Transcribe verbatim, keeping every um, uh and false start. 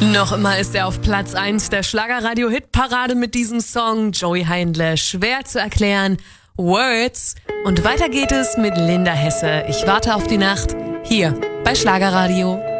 Noch immer ist er auf Platz eins der Schlagerradio-Hitparade mit diesem Song. Joey Heindle, schwer zu erklären. Words. Und weiter geht es mit Linda Hesse. Ich warte auf die Nacht. Hier bei Schlagerradio.